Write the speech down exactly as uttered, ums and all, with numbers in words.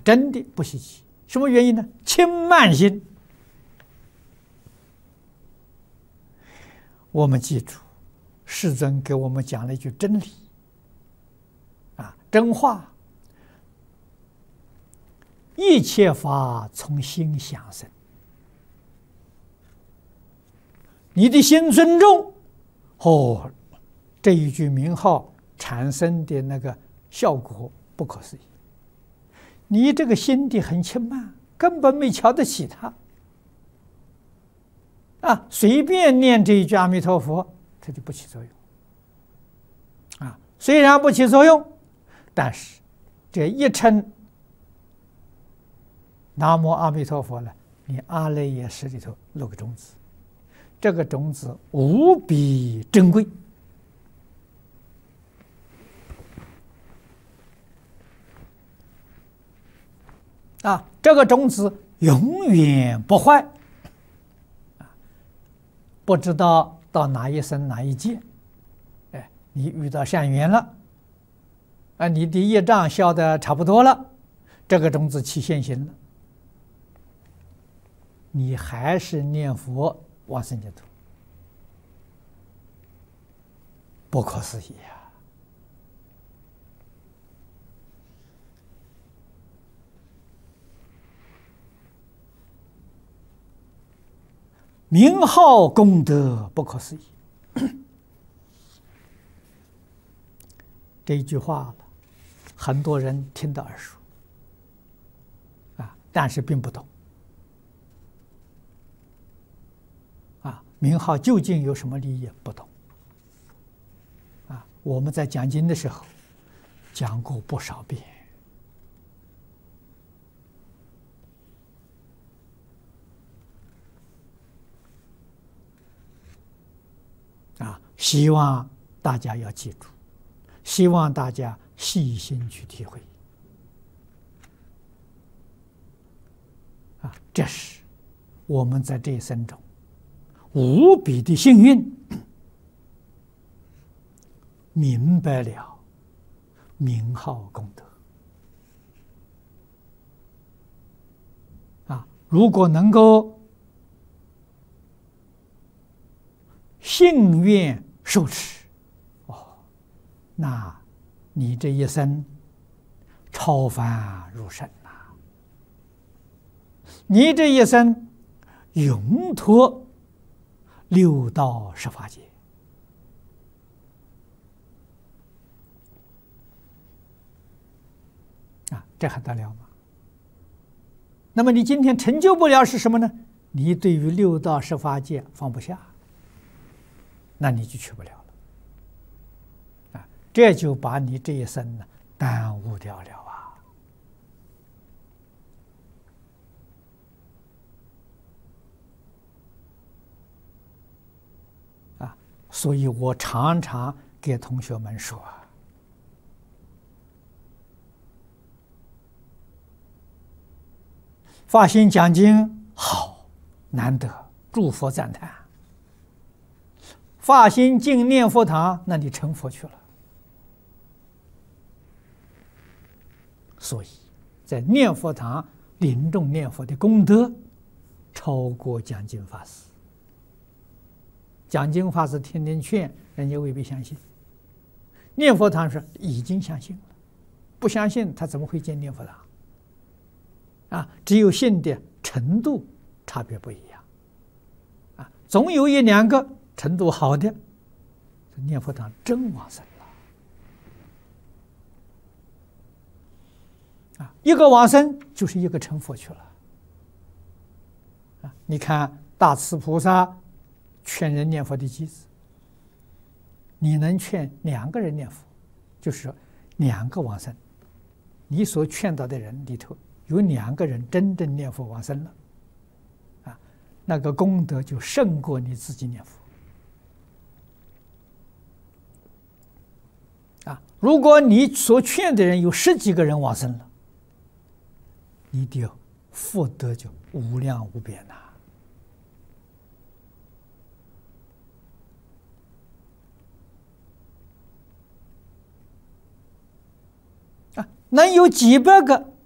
真的不稀奇。什么原因呢？轻慢心。我们记住，世尊给我们讲了一句真理啊，真话：一切法从心想生。你的心尊重，哦，这一句名号产生的那个效果不可思议。你这个心地很轻慢，根本没瞧得起他啊，随便念这一句阿弥陀佛，它就不起作用啊。虽然不起作用，但是这一称南无阿弥陀佛了，你阿赖耶识里头落个种子，这个种子无比珍贵啊！这个种子永远不坏啊！不知道到哪一生哪一界，哎，你遇到善缘了啊，你的业障消得差不多了，这个种子起现行了，你还是念佛往生净土，不可思议啊！名号功德不可思议，这一句话很多人听得耳熟啊，但是并不懂啊。名号究竟有什么利益？不懂啊。我们在讲经的时候讲过不少遍。啊，希望大家要记住，希望大家细心去体会。啊，这是我们在这一生中无比的幸运，明白了名号功德。啊，如果能够信愿受持，哦，那你这一生超凡入圣呐！你这一生永脱六道十法界啊，这还得了吗？那么你今天成就不了是什么呢？你对于六道十法界放不下。那你就去不了了，啊，这就把你这一生呢耽误掉了啊！啊，所以我常常给同学们说，发心讲经好，难得，诸佛赞叹。发心进念佛堂，那你成佛去了。所以，在念佛堂临终念佛的功德，超过讲经法师。讲经法师天天劝人家，未必相信；念佛堂是已经相信了，不相信他怎么会进念佛堂？啊，只有信的程度差别不一样。啊，总有一两个程度好的，念佛堂真往生了啊！一个往生就是一个成佛去了啊！你看大慈菩萨劝人念佛的机子，你能劝两个人念佛，就是两个往生。你所劝导的人里头有两个人真正念佛往生了啊，那个功德就胜过你自己念佛。啊，如果你所劝的人有十几个人往生了，你的福德就无量无边呐！啊，能有几百个